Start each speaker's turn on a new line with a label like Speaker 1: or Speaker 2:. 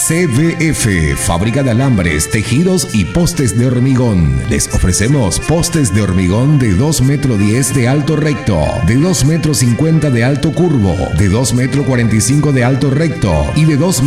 Speaker 1: CDF, fábrica de alambres, tejidos y postes de hormigón. Les ofrecemos postes de hormigón de 2,10 metros de alto recto, de 2,50 metros de alto curvo, de 2,45 metros de alto recto y de 2